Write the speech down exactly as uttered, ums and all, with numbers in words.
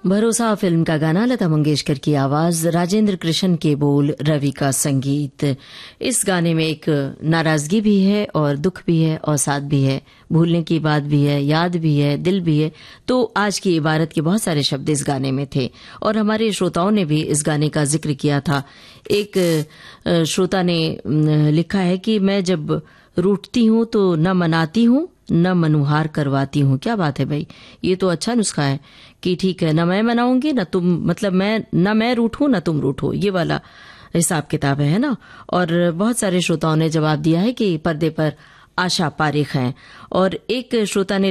भरोसा फिल्म का गाना, लता मंगेशकर की आवाज, राजेंद्र कृष्ण के बोल, रवि का संगीत। इस गाने में एक नाराजगी भी है और दुख भी है और साथ भी है, भूलने की बात भी है, याद भी है, दिल भी है। तो आज की इबारत के बहुत सारे शब्द इस गाने में थे और हमारे श्रोताओं ने भी इस गाने का जिक्र किया था। एक श्रोता ने लिखा है कि मैं जब रूठती हूँ तो न मनाती हूँ न मनुहार करवाती हूँ। क्या बात है भाई, ये तो अच्छा नुस्खा है कि ठीक है, न मैं मनाऊंगी न तुम, मतलब मैं न मैं रूठूं न तुम रूठो, ये वाला हिसाब किताब है ना। और बहुत सारे श्रोताओं ने जवाब दिया है कि पर्दे पर आशा पारेख हैं। और एक श्रोता ने